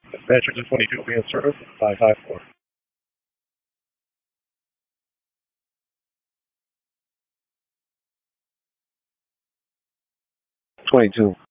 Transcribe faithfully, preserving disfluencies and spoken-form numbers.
Dispatcher to twenty-two being served, five five four. twenty-two.